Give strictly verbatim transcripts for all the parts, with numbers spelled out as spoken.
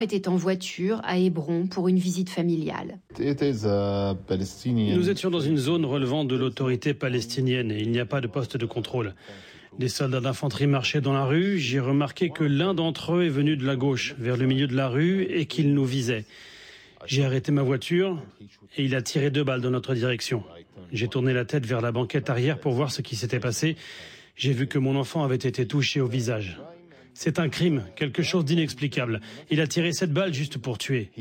était en voiture à Hébron pour une visite familiale. Nous étions dans une zone relevant de l'autorité palestinienne et il n'y a pas de poste de contrôle. Des soldats d'infanterie marchaient dans la rue. J'ai remarqué que l'un d'entre eux est venu de la gauche, vers le milieu de la rue, et qu'il nous visait. J'ai arrêté ma voiture et il a tiré deux balles dans notre direction. J'ai tourné la tête vers la banquette arrière pour voir ce qui s'était passé. J'ai vu que mon enfant avait été touché au visage. C'est un crime, quelque chose d'inexplicable. Il a tiré cette balle juste pour tuer.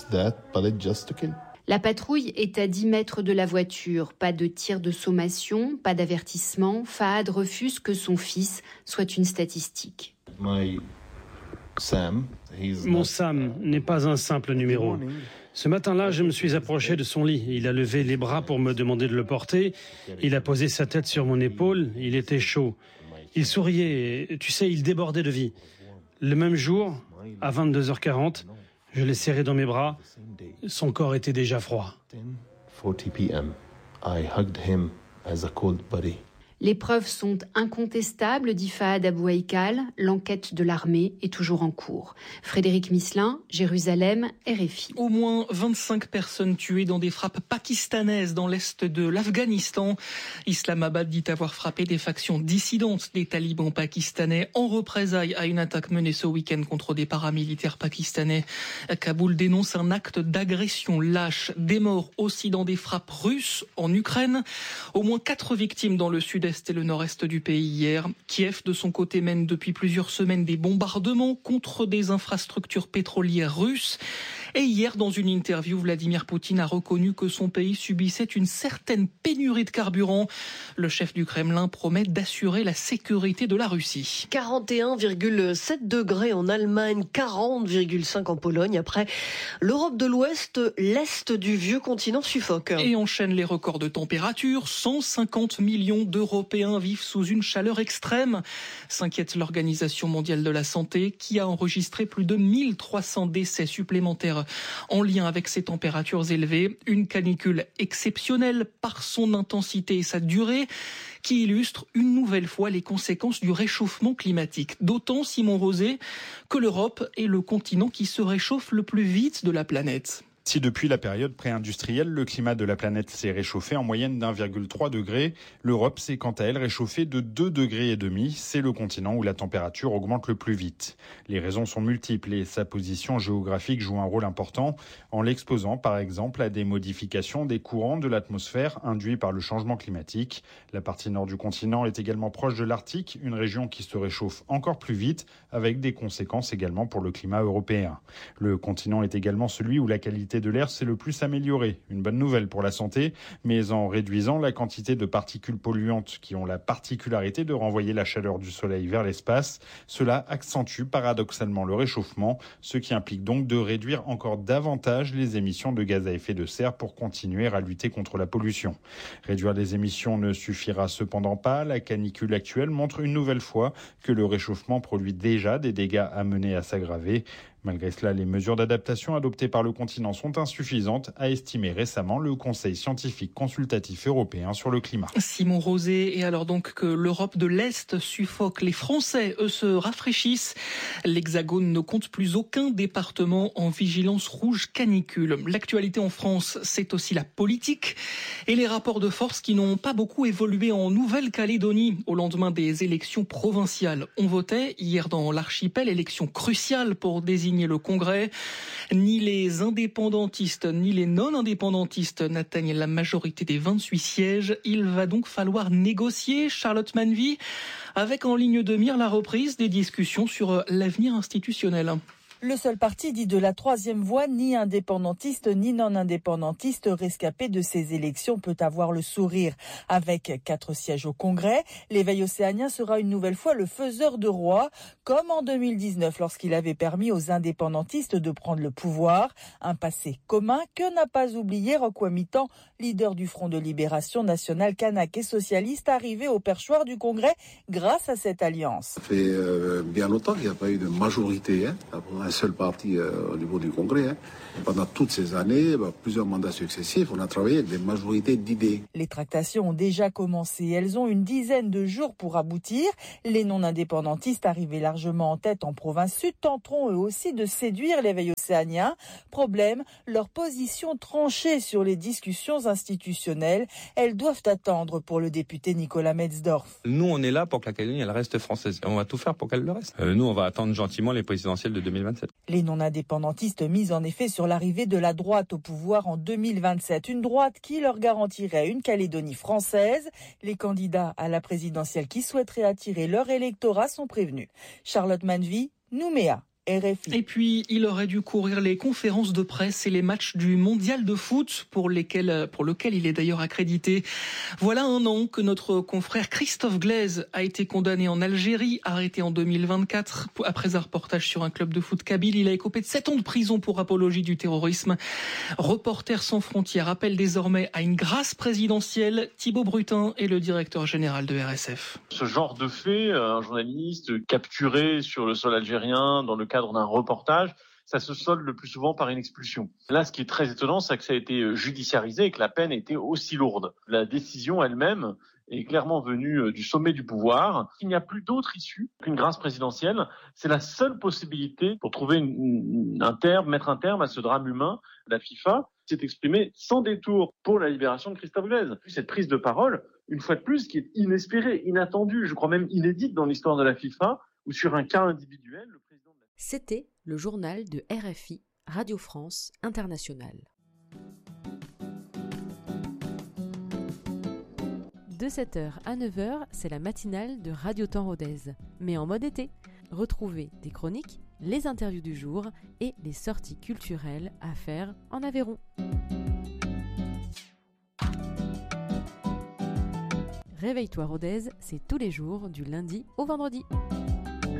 La patrouille est à dix mètres de la voiture. Pas de tir de sommation, pas d'avertissement. Fahad refuse que son fils soit une statistique. Mon Sam n'est pas un simple numéro. Ce matin-là, je me suis approché de son lit. Il a levé les bras pour me demander de le porter. Il a posé sa tête sur mon épaule. Il était chaud. Il souriait et, tu sais, il débordait de vie. Le même jour, à vingt-deux heures quarante, je l'ai serré dans mes bras. Son corps était déjà froid. Les preuves sont incontestables, dit Fahad Abou Haïkal. L'enquête de l'armée est toujours en cours. Frédéric Misselin, Jérusalem, R F I. Au moins vingt-cinq personnes tuées dans des frappes pakistanaises dans l'est de l'Afghanistan. Islamabad dit avoir frappé des factions dissidentes des talibans pakistanais en représailles à une attaque menée ce week-end contre des paramilitaires pakistanais. Kaboul dénonce un acte d'agression lâche. Des morts aussi dans des frappes russes en Ukraine. Au moins quatre victimes dans le sud-est et le nord-est du pays hier. Kiev, de son côté, mène depuis plusieurs semaines des bombardements contre des infrastructures pétrolières russes. Et hier, dans une interview, Vladimir Poutine a reconnu que son pays subissait une certaine pénurie de carburant. Le chef du Kremlin promet d'assurer la sécurité de la Russie. quarante et un virgule sept degrés en Allemagne, quarante virgule cinq en Pologne. Après l'Europe de l'Ouest, l'Est du vieux continent suffoque. Et enchaîne les records de température. cent cinquante millions d'Européens vivent sous une chaleur extrême. S'inquiète l'Organisation mondiale de la santé qui a enregistré plus de mille trois cents décès supplémentaires en lien avec ces températures élevées. Une canicule exceptionnelle par son intensité et sa durée qui illustre une nouvelle fois les conséquences du réchauffement climatique. D'autant, Simon Rosé, que l'Europe est le continent qui se réchauffe le plus vite de la planète. Si depuis la période pré-industrielle, le climat de la planète s'est réchauffé en moyenne d'un virgule trois degré, l'Europe s'est quant à elle réchauffée de deux degrés et demi. C'est le continent où la température augmente le plus vite. Les raisons sont multiples et sa position géographique joue un rôle important en l'exposant par exemple à des modifications des courants de l'atmosphère induits par le changement climatique. La partie nord du continent est également proche de l'Arctique, une région qui se réchauffe encore plus vite avec des conséquences également pour le climat européen. Le continent est également celui où la qualité de l'air s'est le plus améliorée. Une bonne nouvelle pour la santé, mais en réduisant la quantité de particules polluantes qui ont la particularité de renvoyer la chaleur du soleil vers l'espace, cela accentue paradoxalement le réchauffement, ce qui implique donc de réduire encore davantage les émissions de gaz à effet de serre pour continuer à lutter contre la pollution. Réduire les émissions ne suffira cependant pas. La canicule actuelle montre une nouvelle fois que le réchauffement produit déjà des dégâts amenés à s'aggraver. Malgré cela, les mesures d'adaptation adoptées par le continent sont insuffisantes, a estimé récemment le Conseil scientifique consultatif européen sur le climat. Simon Rosé, et alors donc que l'Europe de l'Est suffoque, les Français, eux, se rafraîchissent. L'Hexagone ne compte plus aucun département en vigilance rouge canicule. L'actualité en France, c'est aussi la politique et les rapports de force qui n'ont pas beaucoup évolué en Nouvelle-Calédonie au lendemain des élections provinciales. On votait hier dans l'archipel, élection cruciale pour désigner le Congrès. Ni les indépendantistes ni les non-indépendantistes n'atteignent la majorité des vingt-huit sièges. Il va donc falloir négocier, Charlotte Manvy, avec en ligne de mire la reprise des discussions sur l'avenir institutionnel. Le seul parti dit de la troisième voie, ni indépendantiste ni non-indépendantiste rescapé de ces élections, peut avoir le sourire. Avec quatre sièges au Congrès, l'éveil océanien sera une nouvelle fois le faiseur de roi, comme en deux mille dix-neuf lorsqu'il avait permis aux indépendantistes de prendre le pouvoir. Un passé commun que n'a pas oublié Roch Wamitan, leader du Front de libération nationale kanak et socialiste, arrivé au perchoir du Congrès grâce à cette alliance. Ça fait euh, bien longtemps qu'il n'y a pas eu de majorité, hein. un seul parti euh, au niveau du Congrès. Hein. Pendant toutes ces années, bah, plusieurs mandats successifs, on a travaillé avec des majorités d'idées. Les tractations ont déjà commencé. Elles ont une dizaine de jours pour aboutir. Les non-indépendantistes, arrivés largement en tête en province sud, tenteront eux aussi de séduire l'éveil océanien. Problème, leur position tranchée sur les discussions institutionnelles. Elles doivent attendre pour le député Nicolas Metzdorf. Nous, on est là pour que la Calédonie elle reste française. On va tout faire pour qu'elle le reste. Euh, nous, on va attendre gentiment les présidentielles de deux mille vingt-sept. Les non-indépendantistes misent en effet sur l'arrivée de la droite au pouvoir en deux mille vingt-sept. Une droite qui leur garantirait une Calédonie française. Les candidats à la présidentielle qui souhaiteraient attirer leur électorat sont prévenus. Charlotte Manvy, Nouméa. R F I. Et puis, il aurait dû courir les conférences de presse et les matchs du mondial de foot, pour lesquels, pour lequel il est d'ailleurs accrédité. Voilà un an que notre confrère Christophe Glaise a été condamné en Algérie, arrêté en deux mille vingt-quatre. Après un reportage sur un club de foot kabyle, il a écopé de sept ans de prison pour apologie du terrorisme. Reporters sans frontières appelle désormais à une grâce présidentielle. Thibaut Brutin est le directeur général de R S F. Ce genre de fait, un journaliste capturé sur le sol algérien dans le cadre d'un reportage, ça se solde le plus souvent par une expulsion. Là, ce qui est très étonnant, c'est que ça a été judiciarisé et que la peine était aussi lourde. La décision elle-même est clairement venue du sommet du pouvoir. Il n'y a plus d'autre issue qu'une grâce présidentielle. C'est la seule possibilité pour trouver une, un terme, mettre un terme à ce drame humain. La FIFA s'est exprimée sans détour pour la libération de Christophe Glaise. Cette prise de parole, une fois de plus, qui est inespérée, inattendue, je crois même inédite dans l'histoire de la FIFA, où sur un cas individuel, le président de la... C'était le journal de R F I, Radio France Internationale. De sept heures à neuf heures, c'est la matinale de Radio Temps Rodez, mais en mode été. Retrouvez des chroniques, les interviews du jour et les sorties culturelles à faire en Aveyron. Réveille-toi Rodez, c'est tous les jours du lundi au vendredi.